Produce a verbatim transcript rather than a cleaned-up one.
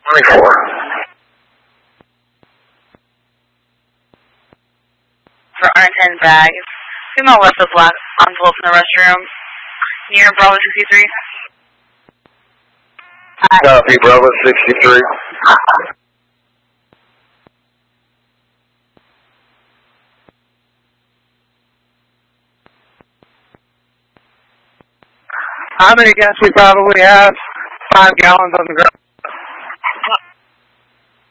twenty-four. For R ten bag, female left with black envelope in the restroom near Bravo sixty-three. Copy, Bravo sixty-three. I'm going to guess we probably have five gallons on the ground.